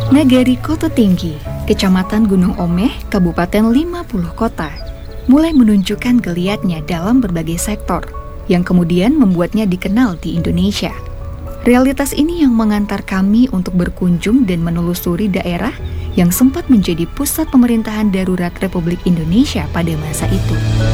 Nagari Koto Tinggi, Kecamatan Gunung Omeh, Kabupaten 50 Kota, mulai menunjukkan geliatnya dalam berbagai sektor, yang kemudian membuatnya dikenal di Indonesia. Realitas ini yang mengantar kami untuk berkunjung dan menelusuri daerah yang sempat menjadi pusat pemerintahan darurat Republik Indonesia pada masa itu.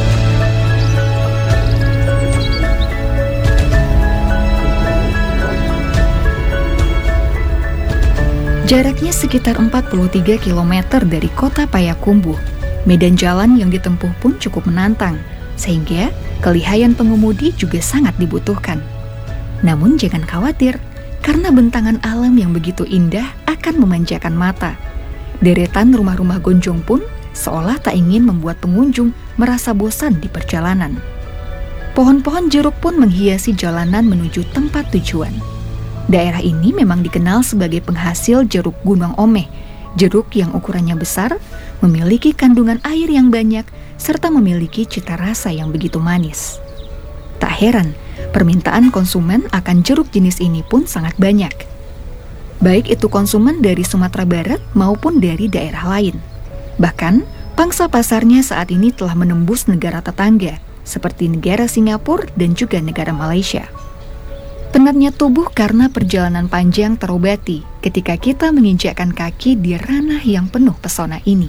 Jaraknya sekitar 43 km dari kota Payakumbuh. Medan jalan yang ditempuh pun cukup menantang, sehingga kelihayan pengemudi juga sangat dibutuhkan. Namun jangan khawatir, karena bentangan alam yang begitu indah akan memanjakan mata. Deretan rumah-rumah gonjong pun seolah tak ingin membuat pengunjung merasa bosan di perjalanan. Pohon-pohon jeruk pun menghiasi jalanan menuju tempat tujuan. Daerah ini memang dikenal sebagai penghasil jeruk Gunung Omeh. Jeruk yang ukurannya besar, memiliki kandungan air yang banyak, serta memiliki cita rasa yang begitu manis. Tak heran, permintaan konsumen akan jeruk jenis ini pun sangat banyak. Baik itu konsumen dari Sumatera Barat maupun dari daerah lain. Bahkan, pangsa pasarnya saat ini telah menembus negara tetangga, seperti negara Singapura dan juga negara Malaysia. Penatnya tubuh karena perjalanan panjang terobati ketika kita menginjakkan kaki di ranah yang penuh pesona ini.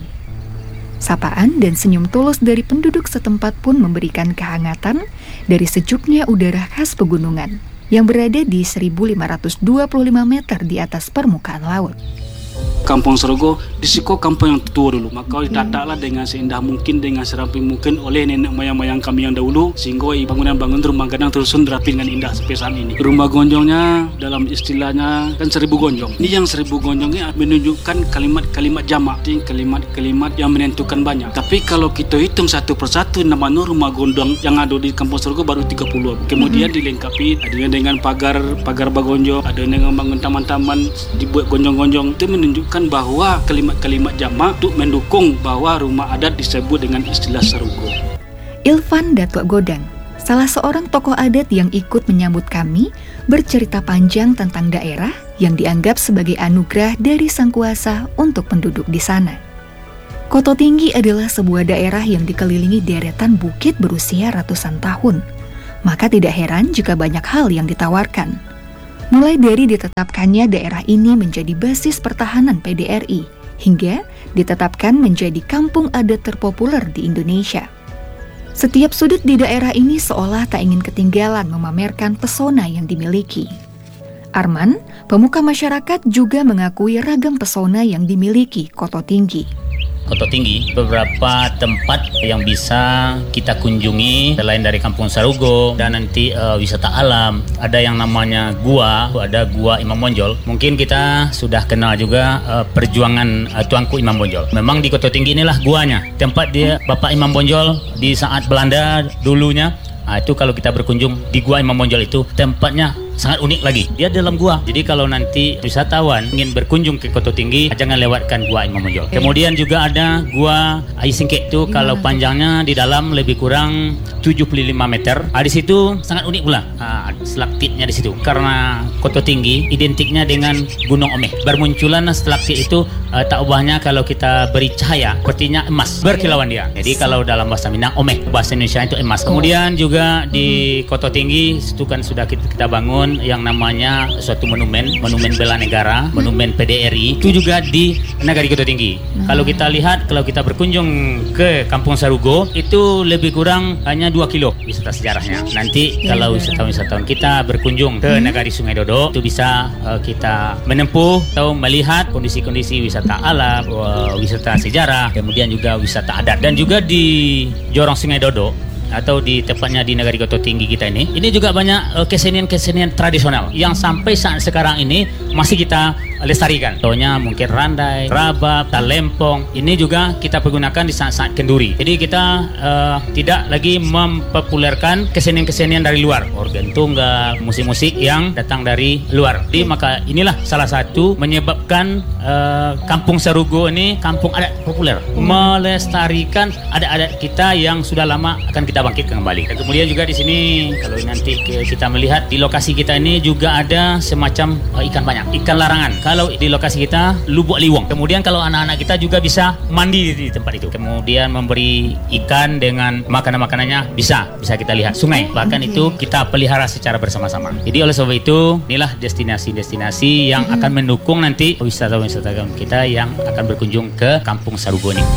Sapaan dan senyum tulus dari penduduk setempat pun memberikan kehangatan dari sejuknya udara khas pegunungan yang berada di 1.525 meter di atas permukaan laut. Kampung Serogo disiko kampung yang tua dulu, maka ditataklah dengan seindah mungkin, dengan serapi mungkin oleh nenek moyang kami yang dahulu, sehingga bangunan-bangunan rumah gadang tersusun rapi dengan indah sampai saat ini. Rumah gonjongnya dalam istilahnya kan 1000 gonjong. Ini yang 1000 gonjongnya menunjukkan kalimat-kalimat jamak, kalimat-kalimat yang menentukan banyak. Tapi kalau kita hitung satu persatu nama rumah gondong yang ada di Kampung Serogo baru 30. Kemudian dilengkapi ada dengan pagar bagonjong, ada dengan bangun taman-taman dibuat gonjong-gonjong. Itu menunjukkan bahwa kalimat-kalimat jamak untuk mendukung bahwa rumah adat disebut dengan istilah Serogo. Ilvan Datuk Godang, salah seorang tokoh adat yang ikut menyambut kami, bercerita panjang tentang daerah yang dianggap sebagai anugerah dari Sang Kuasa untuk penduduk di sana. Koto Tinggi adalah sebuah daerah yang dikelilingi deretan bukit berusia ratusan tahun. Maka tidak heran jika banyak hal yang ditawarkan. Mulai dari ditetapkannya daerah ini menjadi basis pertahanan PDRI, hingga ditetapkan menjadi kampung adat terpopuler di Indonesia. Setiap sudut di daerah ini seolah tak ingin ketinggalan memamerkan pesona yang dimiliki. Arman, pemuka masyarakat, juga mengakui ragam pesona yang dimiliki Koto Tinggi. Koto Tinggi, beberapa tempat yang bisa kita kunjungi selain dari Kampung Serogo dan nanti wisata alam. Ada yang namanya gua, ada gua Imam Bonjol. Mungkin kita sudah kenal juga perjuangan Tuanku Imam Bonjol. Memang di Koto Tinggi inilah guanya, tempat dia Bapak Imam Bonjol di saat Belanda dulunya. Itu kalau kita berkunjung di gua Imam Bonjol itu tempatnya sangat unik lagi. Dia dalam gua. Jadi kalau nanti wisatawan ingin berkunjung ke Koto Tinggi, jangan lewatkan gua Imam Bonjol. Kemudian juga ada gua Aisingkek itu kalau panjangnya di dalam lebih kurang 75 meter. Di situ sangat unik pula. Stalaktit-nya di situ. Karena Koto Tinggi identiknya dengan Gunung Omeh. Bermunculan stalaktit itu tak ubahnya kalau kita beri cahaya sepertinya emas, berkilauan dia. Jadi kalau dalam bahasa Minang Omeh, bahasa Indonesia itu emas. Kemudian juga di Koto Tinggi itu kan sudah kita bangun yang namanya suatu monumen bela negara, monumen PDRI, itu juga di Nagari Koto Tinggi. Kalau kita lihat, kalau kita berkunjung ke Kampung Serogo, itu lebih kurang hanya 2 kilo wisata sejarahnya. Nanti kalau wisatawan kita berkunjung ke Nagari Sungai Dodo, itu bisa kita menempuh atau melihat kondisi-kondisi wisata alam, wisata sejarah, kemudian juga wisata adat. Dan juga di Jorong Sungai Dodo atau di tepatnya di Nagari Koto Tinggi kita ini juga banyak kesenian-kesenian tradisional yang sampai saat sekarang ini masih kita lestarikan. Contohnya mungkin randai, rabab, talempong. Ini juga kita pergunakan di saat-saat kenduri. Jadi kita tidak lagi mempopulerkan kesenian-kesenian dari luar, organ tunggal, musik-musik yang datang dari luar. Jadi maka inilah salah satu menyebabkan Kampung Serogo ini kampung adat populer, melestarikan adat-adat kita yang sudah lama akan kita bangkitkan kembali. Dan kemudian juga di sini kalau nanti kita melihat di lokasi kita ini juga ada semacam ikan banyak. ikan larangan. Kalau di lokasi kita Lubuk Liwong. Kemudian kalau anak-anak kita juga bisa mandi di tempat itu. Kemudian memberi ikan dengan makanan-makanannya bisa kita lihat sungai. Bahkan itu kita pelihara secara bersama-sama. Jadi oleh sebab itu inilah destinasi-destinasi yang akan mendukung nanti wisatawan-wisatawan kita yang akan berkunjung ke Kampung Sarugo ini.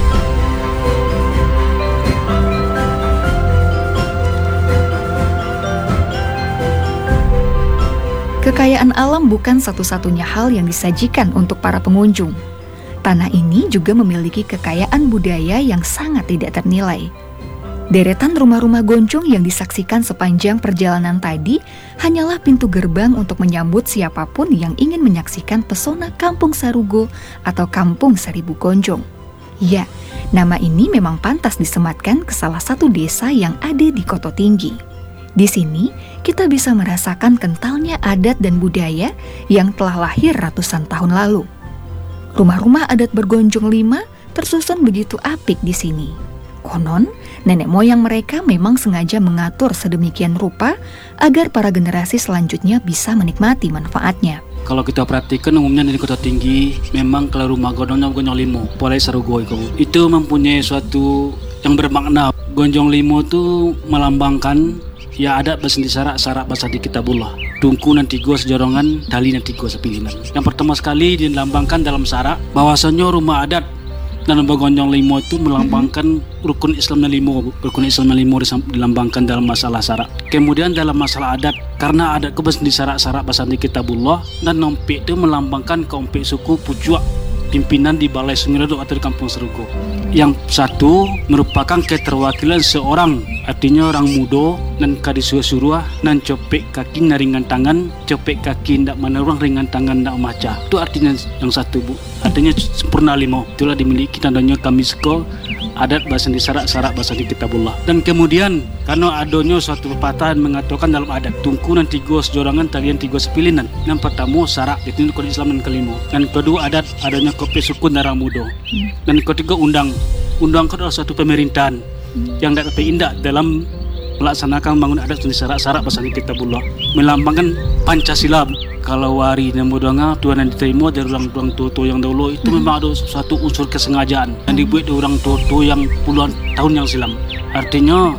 Kekayaan alam bukan satu-satunya hal yang disajikan untuk para pengunjung. Tanah ini juga memiliki kekayaan budaya yang sangat tidak ternilai. Deretan rumah-rumah goncong yang disaksikan sepanjang perjalanan tadi hanyalah pintu gerbang untuk menyambut siapapun yang ingin menyaksikan pesona Kampung Sarugo atau Kampung Seribu Gonjong. Ya, nama ini memang pantas disematkan ke salah satu desa yang ada di Koto Tinggi. Di sini, kita bisa merasakan kentalnya adat dan budaya yang telah lahir ratusan tahun lalu. Rumah-rumah adat bergonjong 5 tersusun begitu apik di sini. Konon, nenek moyang mereka memang sengaja mengatur sedemikian rupa agar para generasi selanjutnya bisa menikmati manfaatnya. Kalau kita perhatikan umumnya di Kota Tinggi, memang kalau rumah gonjong limo, Polai Sarugo itu mempunyai suatu yang bermakna. Gonjong limo itu melambangkan ya adat bahasa di sarak bahasa di kitabullah. Tungku nanti go sejorongan, tali nanti go sepilinan. Yang pertama sekali dilambangkan dalam sarak bahwasanya rumah adat dan gonjong limo itu melambangkan rukun Islamnya limo. Rukun Islamnya limo dilambangkan dalam masalah sarak. Kemudian dalam masalah adat, karena adat bahasa di sarak bahasa di kitabullah, dan ompek itu melambangkan keompek suku Pucuak, pimpinan di Balai Sungiredo atau di Kampung Sarugo. Yang satu merupakan keterwakilan seorang, artinya orang muda dan kadisuruh dan copek kaki naringan tangan, copek kaki ndak menerang ringan tangan ndak maca. Itu artinya yang satu, Bu. Artinya sempurna limo. Itulah dimiliki tandanya kami seko adat bahasa di sarak bahasa di kitabullah. Dan kemudian karena adanya suatu pepatah mengatakan dalam adat tungku dan tiga sejorangan talian tiga sepilinan. Yang pertama sarak itu kode Islam dan kelima. Dan kedua adat adanya kopi sukun darah muda. Dan ketiga undang itu adalah suatu pemerintahan yang dapat indah dalam melaksanakan bangun adat di sarak bahasa di kitabullah, melambangkan Pancasila. Kalau wari dan modalnya Tuhan yang diterima dari orang tua yang dahulu itu memang ada suatu unsur kesengajaan yang dibuat dari orang tua yang puluhan tahun yang silam. Artinya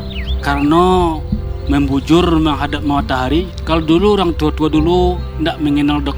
karena membujur menghadap matahari. Kalau dulu orang tua dulu tidak mengenal